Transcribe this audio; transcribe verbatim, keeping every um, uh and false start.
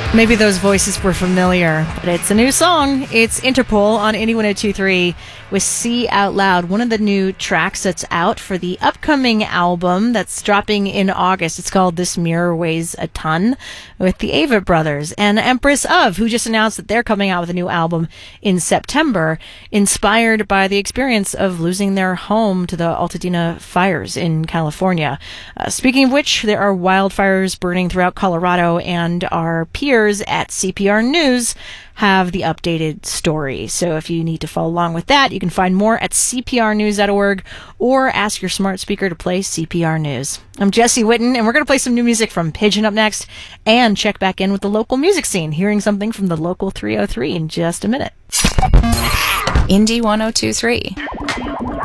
Maybe those voices were familiar, but it's a new song. It's Interpol on Indie one oh two point three with See Out Loud, one of the new tracks that's out for the upcoming album that's dropping in August. It's called This Mirror Weighs a Ton, with the Avett Brothers and Empress of, who just announced that they're coming out with a new album in September, inspired by the experience of losing their home to the Altadena fires in California. Uh, speaking of which, there are wildfires burning throughout Colorado, and our peers at C P R News have the updated story. So if you need to follow along with that, you can find more at c p r news dot org or ask your smart speaker to play C P R News. I'm Jesse Witten, and we're going to play some new music from Pigeon up next and check back in with the local music scene, hearing something from the local three oh three in just a minute. Indie one oh two point three.